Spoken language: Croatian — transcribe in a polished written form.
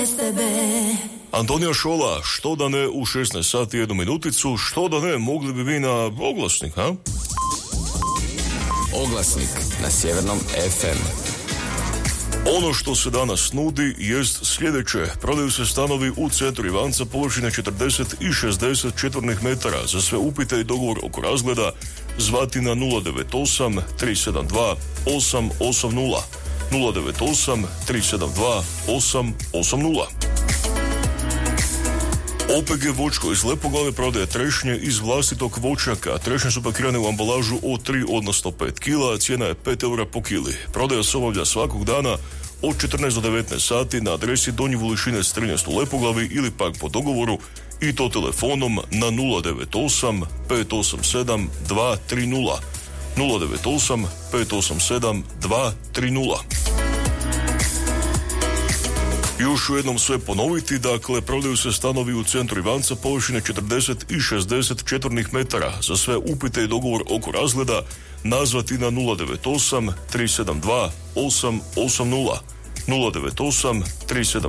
Antonija Šola, što da ne u 16 sati 1 minuticu, što da ne, mogli bi vi na oglasnik, ha? Oglasnik na Sjevernom FM. Ono što se danas nudi jest sljedeće. Prodaju se stanovi u centru Ivanca površine 40 i 60 četvornih metara. Za sve upite i dogovor oko razgleda zvati na 098 372 880. 098 372 880. OPG Vočko iz Lepoglave prodaje trešnje iz vlastitog voćnjaka. Trešnje su pakirane u ambalažu od 3 odnosno 5 kila, cijena je 5 eura po kili. Prodaja se obavlja svakog dana od 14 do 19 sati na adresi Donji Vulišinec 13 u Lepoglavi ili pak po dogovoru i to telefonom na 098 587 230. 098 587 230. Još u jednom sve ponoviti, dakle, prodaju se stanovi u centru Ivanca površine 40 i 60 četvornih metara. Za sve upite i dogovor oko razgleda nazvati na 098 372 880. 098 372